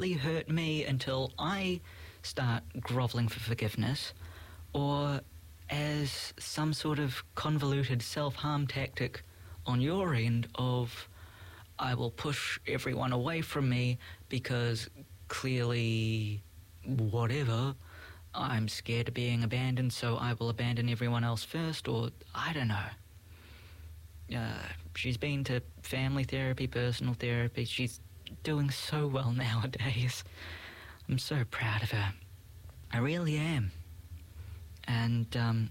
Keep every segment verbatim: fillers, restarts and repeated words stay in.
immediately hurt me until I start grovelling for forgiveness, or as some sort of convoluted self-harm tactic on your end of, I will push everyone away from me because clearly, whatever, I'm scared of being abandoned, so I will abandon everyone else first, or I don't know. Uh, she's been to family therapy, personal therapy. She's doing so well nowadays. I'm so proud of her. I really am. And, um...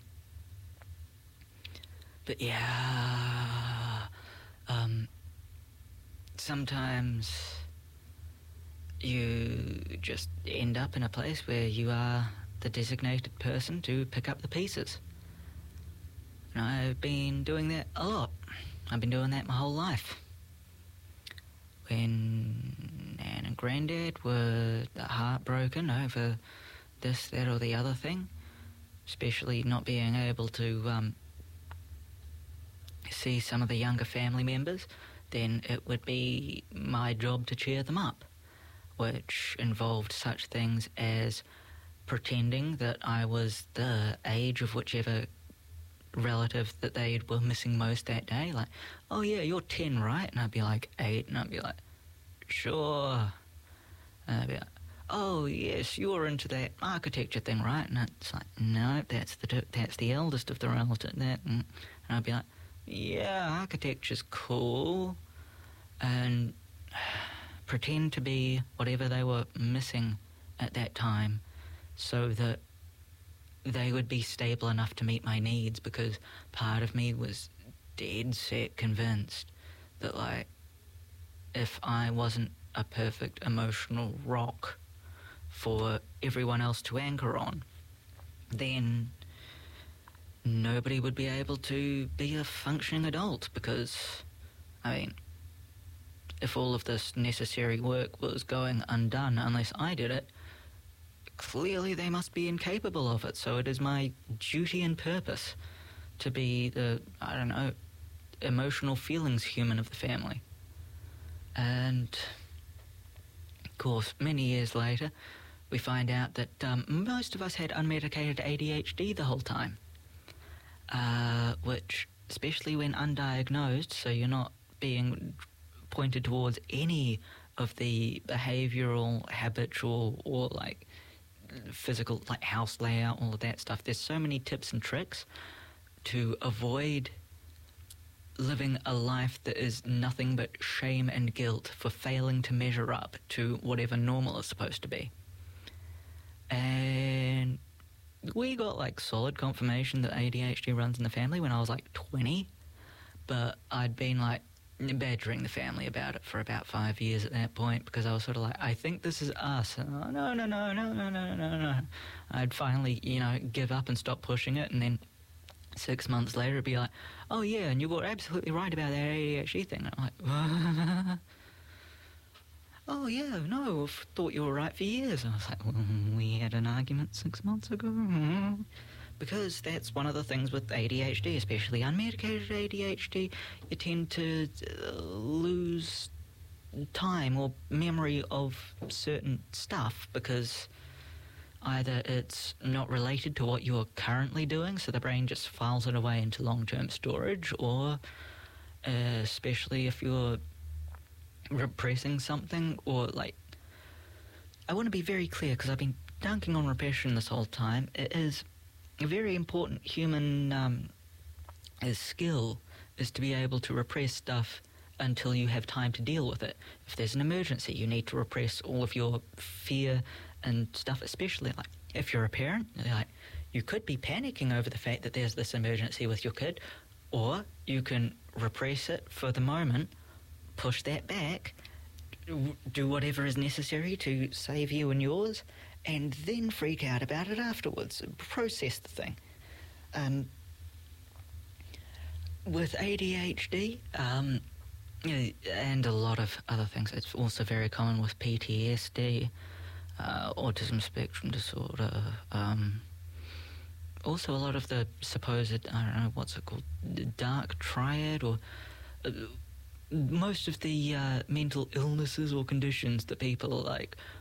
But yeah... Um... Sometimes you just end up in a place where you are the designated person to pick up the pieces. And I've been doing that a lot. I've been doing that my whole life. When Nan and Granddad were heartbroken over this, that or the other thing, especially not being able to um, see some of the younger family members, then it would be my job to cheer them up, which involved such things as pretending that I was the age of whichever relative that they were missing most that day. Like, oh yeah, you're ten, right? And I'd be like, eight. And I'd be like, sure. And I'd be like, oh yes, you're into that architecture thing, right? And it's like, no, that's the that's the eldest of the relative. That, and I'd be like, yeah, architecture's cool. And pretend to be whatever they were missing at that time, so that they would be stable enough to meet my needs, because part of me was dead set convinced that, like, if I wasn't a perfect emotional rock for everyone else to anchor on, then nobody would be able to be a functioning adult, because, I mean, if all of this necessary work was going undone unless I did it, clearly they must be incapable of it. So it is my duty and purpose to be the, I don't know, emotional feelings human of the family. And, of course, many years later, we find out that um, most of us had unmedicated A D H D the whole time. Uh, which, especially when undiagnosed, so you're not being pointed towards any of the behavioural, habitual, or like physical, like house layout, all of that stuff. There's so many tips and tricks to avoid living a life that is nothing but shame and guilt for failing to measure up to whatever normal is supposed to be. And we got like solid confirmation that A D H D runs in the family when I was like twenty, but I'd been like badgering the family about it for about five years at that point, because I was sort of like, I think this is us. And, oh, no, no, no, no, no, no, no, no. I'd finally, you know, give up and stop pushing it, and then six months later it'd be like, oh yeah, and you were absolutely right about that A D H D thing. And I'm like, oh yeah, no, I thought you were right for years. And I was like, well, we had an argument six months ago. Because that's one of the things with A D H D, especially unmedicated A D H D, you tend to uh, lose time or memory of certain stuff, because either it's not related to what you're currently doing, so the brain just files it away into long-term storage, or uh, especially if you're repressing something, or like, I want to be very clear, because I've been dunking on repression this whole time. It is a very important human um, skill is to be able to repress stuff until you have time to deal with it. If there's an emergency, you need to repress all of your fear and stuff, especially like if you're a parent, like you could be panicking over the fact that there's this emergency with your kid, or you can repress it for the moment, push that back, do whatever is necessary to save you and yours, and then freak out about it afterwards. Process the thing. Um, with A D H D, um, and a lot of other things, it's also very common with P T S D, uh, autism spectrum disorder, um, also a lot of the supposed, I don't know, what's it called, dark triad, or uh, most of the uh, mental illnesses or conditions that people are like,